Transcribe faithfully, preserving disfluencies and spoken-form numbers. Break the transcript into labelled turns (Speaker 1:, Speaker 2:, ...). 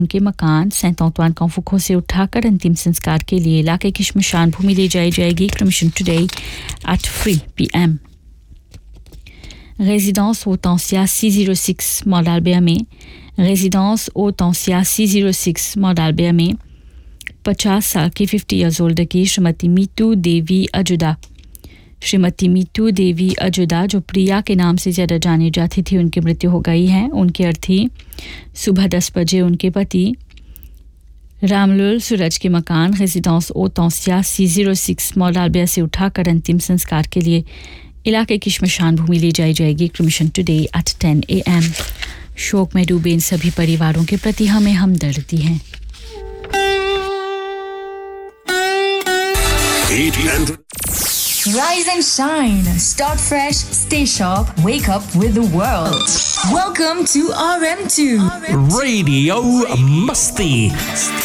Speaker 1: उनके मकान सेंट ऑंतवान कॉन्फुको से उठाकर अंतिम संस्कार के लिए इलाके की श्मशान भूमि ले जाई जाएगी. Cremation today at three p m Résidence Hortensia six zéro six Mont-d'Albert में résidence Hortensia six zéro six Mont-d'Albert में पचास साल की fifty years old की श्रीमती मीतू देवी अजुदा श्रीमती मीतू देवी अजुदा जो प्रिया के नाम से ज़्यादा जानी जाती थी, उनकी मृत्यु हो गई है. उनके अर्थी सुबह दस बजे उनके पति रामलुल सूरज के मकान residence ओटेंसिया six zéro six Mont-d'Albert से उठाकर अंतिम संस्कार के लिए इलाके की श्मशान भूमि ले जाई जाएगी. Cremation today at ten a m शोक में डूबे इन सभी परिवारों के प्रति हमें हमदर्दी है.
Speaker 2: Rise and shine. Start fresh, stay sharp, wake up with the world. Welcome to R M two.
Speaker 3: Radio Musti.